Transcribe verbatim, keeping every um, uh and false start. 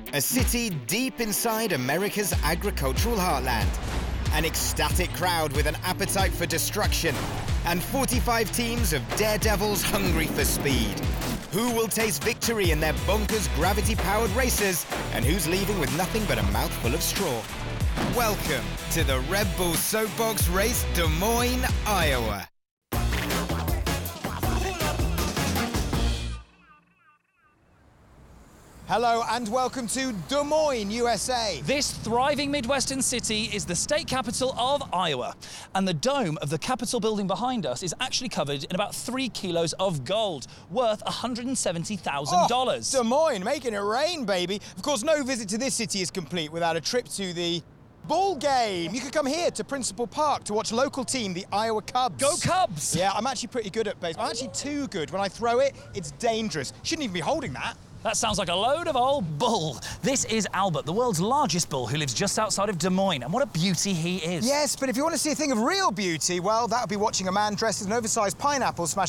A city deep inside America's agricultural heartland. An ecstatic crowd with an appetite for destruction. And forty-five teams of daredevils hungry for speed. Who will taste victory in their bonkers gravity-powered races? And who's leaving with nothing but a mouthful of straw? Welcome to the Red Bull Soapbox Race, Des Moines, Iowa. Hello and welcome to Des Moines, U S A. This thriving Midwestern city is the state capital of Iowa. And the dome of the Capitol building behind us is actually covered in about three kilos of gold, worth one hundred seventy thousand dollars. Oh, Des Moines, making it rain, baby. Of course, no visit to this city is complete without a trip to the ball game. You could come here to Principal Park to watch local team, the Iowa Cubs. Go Cubs! Yeah, I'm actually pretty good at baseball. I'm actually too good. When I throw it, it's dangerous. Shouldn't even be holding that. That sounds like a load of old bull. This is Albert, the world's largest bull, who lives just outside of Des Moines, and what a beauty he is. Yes, but if you want to see a thing of real beauty, well, that would be watching a man dressed as an oversized pineapple smash